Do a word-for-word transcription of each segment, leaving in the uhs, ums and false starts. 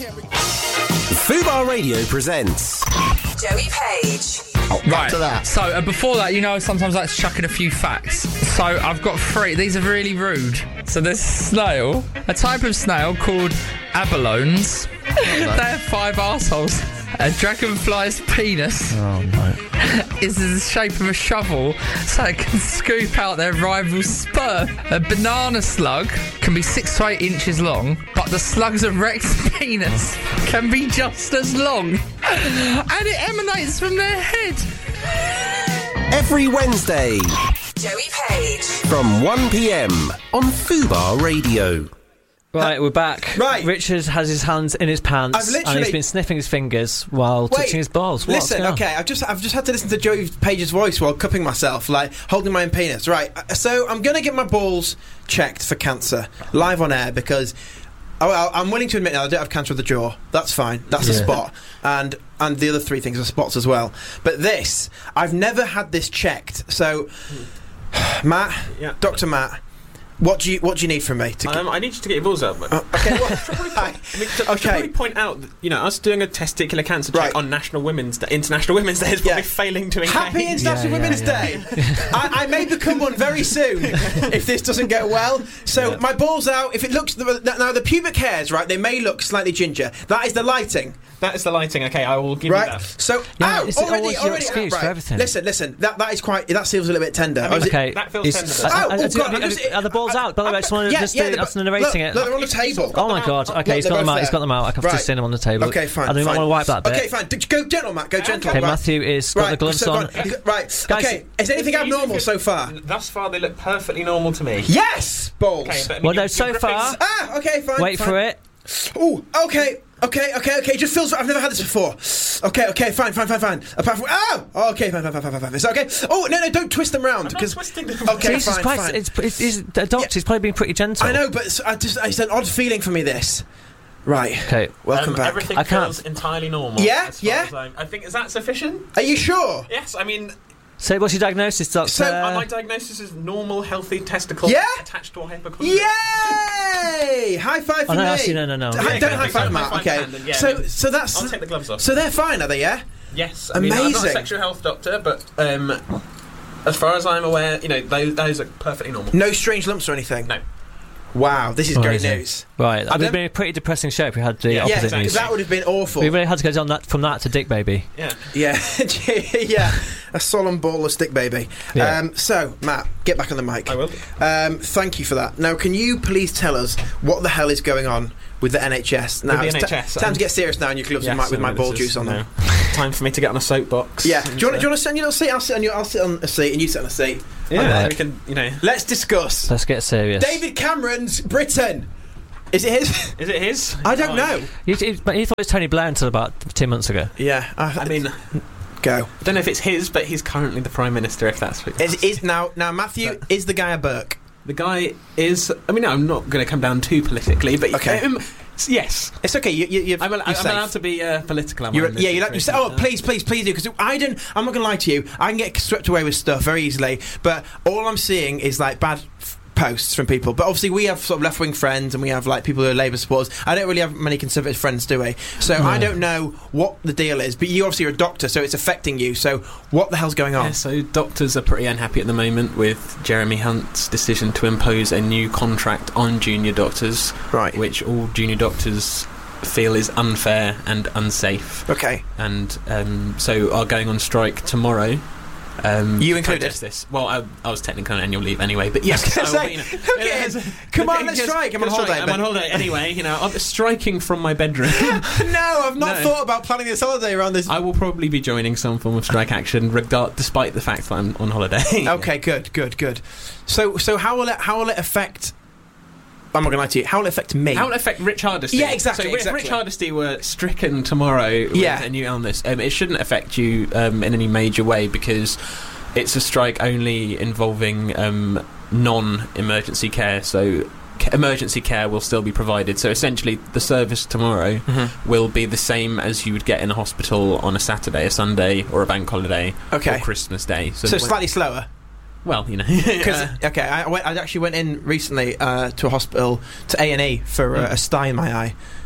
Fubar Radio presents Joey Page. Oh, right. To that. So uh, before that, you know, sometimes I like to chuck in a few facts. So I've got three. These are really rude. So there's snail, a type of snail called abalones. They have five arseholes. A dragonfly's penis oh, no. is in the shape of a shovel, so it can scoop out their rival's sperm. A banana slug can be six to eight inches long, but the slug's erect penis can be just as long, and it emanates from their head. every Wednesday Joey Page from one p.m. on Fubar Radio. Right, we're back. Right. Richard has his hands in his pants I've literally- and he's been sniffing his fingers while Wait, touching his balls. What's Listen, going on? okay, I've just I've just had to listen to Joey Page's voice while cupping myself, like holding my own penis. Right, uh, so I'm going to get my balls checked for cancer live on air because oh, I- I'm willing to admit now I don't have cancer of the jaw. That's fine. That's a Yeah. spot, and and the other three things are spots as well. But this, I've never had this checked. So, Matt, Yeah. Doctor Matt. What do you What do you need from me? To Um, I need you to get your balls up. Uh, okay, well, I mean, to, Okay. to probably point out that, you know, us doing a testicular cancer check Right. on National Women's Day, International Women's Day is probably Yeah. failing to engage. Happy International Yeah, yeah, Women's yeah. Day. I, I may become one very soon if this doesn't go well. So Yeah. my balls out. If it looks now, the pubic hairs, right? They may look slightly ginger. That is the lighting, That is the lighting. Okay, I will give right? you that. So Yeah, ow, it's always already, your already, excuse right. for everything. Listen, listen. That that is quite. That feels a little bit tender. I I mean, was- Okay, That feels is- tender. uh, Oh, uh, oh, do- God, are, I'm just- are the balls out? By the way, I just want to Yeah, just yeah, do, the- that's narrating look, it. look, they're on the table. Oh my god! Okay, Look, he's they're got them both out. He's there. got them out. I've Right. just seen them on the table. Okay, fine. I don't fine. want to wipe that bit. Okay, fine. D- Go gentle, Matt. Go gentle. Okay, right. Matthew is got Right, the gloves so on. go Right. Guys, okay. Is anything abnormal so far? Thus far, they look perfectly normal to me. Yes, balls. Okay, but I mean, Well, no, you're- so you're far- gripping- Ah, okay, fine. Wait fine. for it. Ooh, okay, okay, okay, okay. It just feels. I've never had this before. Okay, okay, fine, fine, fine, fine. Apart from oh, okay, fine, fine, fine, fine, fine. Is that okay? Oh no, no, don't twist them round I'm not because. twisting them. Okay, Jesus fine, Christ! fine. It's, it's, it's the doctor. He's probably been pretty gentle. I know, but it's, I just, it's an odd feeling for me. This. Right. Okay. Welcome Um, back. Everything I can't- feels entirely normal. Yeah, as far yeah. as I'm- I think, is that sufficient? Are you sure? Yes, I mean, So, what's your diagnosis, doctor? So, uh, my diagnosis is normal, healthy testicle Yeah? attached to a hypochondria. Yay! High five for Oh, no, me. actually, no, no, no. D- Yeah, don't okay, high so five, high Matt. five Okay. hand, yeah, so, I mean, so that's. I'll take the gloves off. So they're fine, are they? Yeah. Yes, I mean, I'm not a Amazing. sexual health doctor, but um, as far as I'm aware, you know, those, those are perfectly normal. No strange lumps or anything. No. Wow, this is great Amazing. news. Right, it would don't- have been a pretty depressing show if we had the Yeah, opposite exactly. news. That would have been awful. We really had to go on that from that to Dick Baby. Yeah. Yeah, yeah, a solemn ball of stick baby. Yeah. Um, so, Matt, get back on the mic. I will. Um, thank you for that. Now, can you please tell us what the hell is going on with the N H S? Now, the it's N H S, ta- time um, to get serious now, and your gloves Yes, and mic with I my know, ball this juice is, on you them. know, time for me to get on a soapbox. Yeah. and, Do you want uh, to sit on your little seat? I'll sit on your. I'll sit on a seat, and you sit on a seat. Yeah, And then we can, you know. Let's discuss. Let's get serious. David Cameron's Britain. Is it his? Is it his? I don't Oh, know. You, you, but you thought it was Tony Blair until about two months ago. Yeah. I, I mean, go. I don't know if it's his, but he's currently the Prime Minister, if that's what Is, is now now Matthew is the guy a Burke? The guy is. I mean, no, I'm not going to come down too politically, but Okay. um, yes, It's okay. You, you, you're, I'm, al- you're I'm safe. allowed to be uh, political. am I, You're, in this yeah, you're like, you say, situation? oh, please, please, please do, because I don't. I'm not going to lie to you. I can get swept away with stuff very easily, but all I'm seeing is like bad f- posts from people. But obviously, we have sort of left wing friends, and we have like people who are Labour supporters. I don't really have many Conservative friends, do we? So I don't know what the deal is. But you obviously are a doctor, so it's affecting you. So what the hell's going on? Yeah, so doctors are pretty unhappy at the moment with Jeremy Hunt's decision to impose a new contract on junior doctors, Right. which all junior doctors feel is unfair and unsafe, Okay. and um, so are going on strike tomorrow. Um, You to included? protest this. Well, I, I was technically on annual leave anyway, but yes. I was gonna I will say, be, you know, look at him. Come on, let's Yes, strike. I'm on let's holiday, I'm but- on holiday anyway. You know, I'm striking from my bedroom. No, I've not No. thought about planning this holiday around this. I will probably be joining some form of strike action, regard despite the fact that I'm on holiday. Okay, good, good, good. So, so how will it how will it affect? I'm not going to lie to you. How will it affect me? How will it affect Rich Hardesty? Yeah, exactly, So if exactly. Rich Hardesty were stricken tomorrow with Yeah. a new illness, um, it shouldn't affect you um, in any major way because it's a strike only involving um, non-emergency care. So c- emergency care will still be provided. So essentially, the service tomorrow Mhm. will be the same as you would get in a hospital on a Saturday, a Sunday, or a bank holiday, Okay. or Christmas Day. So when- slightly slower. well, you know, Because uh, okay, I, went, I actually went in recently uh, to a hospital to A and E for uh, a sty in my eye,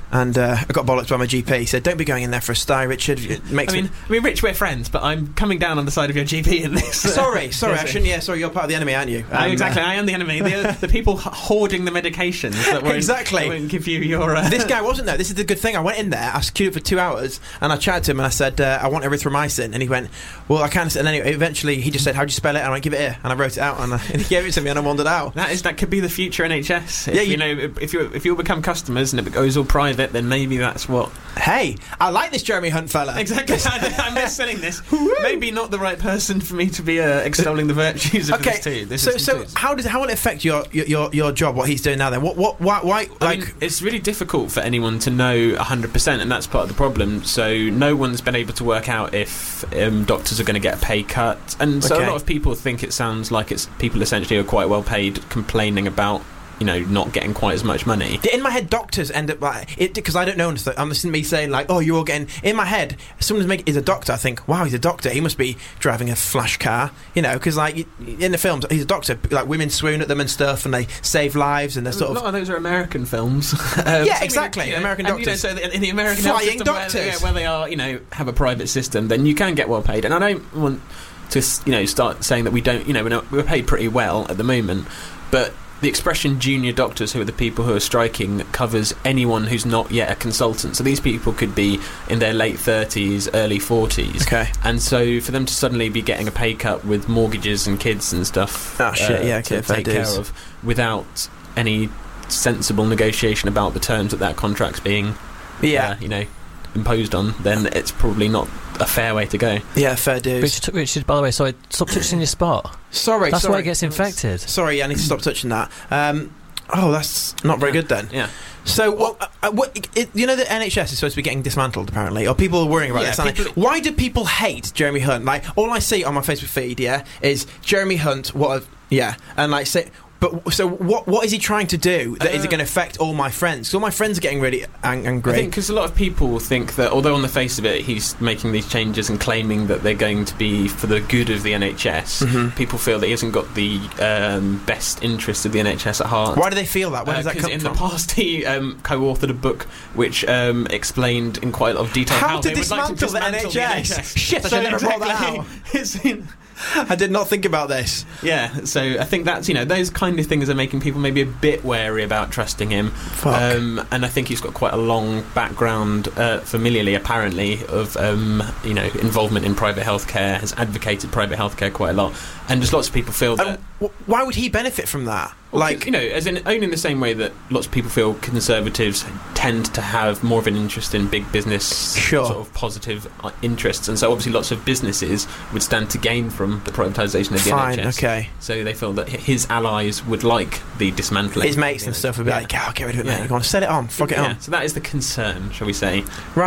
and uh, I got bollocked by my G P. He said, "Don't be going in there for a sty, Richard. It makes I mean, me." I mean, Rich, we're friends, but I'm coming down on the side of your G P in this. Sorry, sorry, I shouldn't. Yeah, sorry, you're part of the enemy, aren't you? Uh, Um, exactly, uh, I am the enemy. The, the people h- hoarding the medications that won't, Exactly. that won't give you your. Uh, This guy wasn't there. This is the good thing. I went in there, I queued up for two hours, and I chatted to him, and I said, uh, I want erythromycin. And he went, well, I can't. And anyway, eventually, he just said, how'd you spell it? And I went, give it here. And I wrote it out, and, I, and he gave it to me, and I wandered out. That is that could be the future N H S. If, Yeah, you, you- know, if you if you become customers and it goes all private, then maybe that's what. Hey, I like this Jeremy Hunt fella. Exactly, I, I'm selling this. Maybe not the right person for me to be uh, extolling the virtues of Okay, this too. This so is so how does how will it affect your your, your your job? What he's doing now? Then what what why, why I like mean, it's really difficult for anyone to know one hundred percent, and that's part of the problem. So no one's been able to work out if um, doctors are going to get a pay cut, and so Okay. a lot of people think it sounds like it's people essentially who are quite well paid complaining about, you know, not getting quite as much money. in my head, doctors end up like it because I don't know. I'm listening to me saying like, "Oh, you're all getting." In my head, if someone's making is a doctor. I think, "Wow, he's a doctor. He must be driving a flash car." You know, because like in the films, he's a doctor. Like women swoon at them and stuff, and they save lives, and they're sort a of lot of those are American films. um, Yeah, so, exactly, you know, American and, you know, doctors. so in the American health Flying system where, doctors. yeah, where they are, you know, have a private system, then you can get well paid. And I don't want to, you know, start saying that we don't, you know, we're, not, we're paid pretty well at the moment, but the expression junior doctors, who are the people who are striking, covers anyone who's not yet a consultant. So these people could be in their late thirties, early forties. Okay. And so for them to suddenly be getting a pay cut with mortgages and kids and stuff Oh, shit, yeah, to okay, fair take care dues. of without any sensible negotiation about the terms that that contract's being yeah, uh, you know, imposed on, then it's probably not a fair way to go. yeah, fair dues. Richard, Richard, by the way, sorry, stop touching your spot. Sorry, That's sorry. why it gets infected. Sorry, I need to stop touching that. Um, oh, that's not very good then. Yeah. So, what, uh, uh, what, it, you know, the N H S is supposed to be getting dismantled, apparently, or people are worrying about Yeah, this. aren't they? people- Why do people hate Jeremy Hunt? Like, all I see on my Facebook feed, yeah, is Jeremy Hunt. What? A, yeah, and like say. But so what? What is he trying to do that is Uh, going to affect all my friends? 'Cause all my friends are getting really ang- angry. I think because a lot of people think that, although on the face of it he's making these changes and claiming that they're going to be for the good of the N H S, Mhm. people feel that he hasn't got the um, best interest of the N H S at heart. Why do they feel that? Where does Uh, that 'cause come in from? the past he um, co-authored a book which um, explained in quite a lot of detail How how, to they would like to dismantle the dismantle N H S. Shit, I So should never brought that exactly, out. it's in- I did not think about this. yeah, so I think that's, you know, those kind of things are making people maybe a bit wary about trusting him. Fuck. Um, and I think he's got quite a long background, uh, familiarly apparently, of um, you know, involvement in private healthcare, has advocated private healthcare quite a lot, and just lots of people feel that. And wh- why would he benefit from that? Well, Like, you know, as in only in the same way that lots of people feel conservatives tend to have more of an interest in big business, Sure. sort of positive uh, interests, and so obviously lots of businesses would stand to gain from the privatisation of the fine, N H S. okay. So they feel that his allies would like the dismantling. His mates and stuff would be Yeah. like, "Yeah, I'll get rid of it, Yeah. mate. Go on, set it on, fuck it Yeah, on." so that is the concern, shall we say? Right.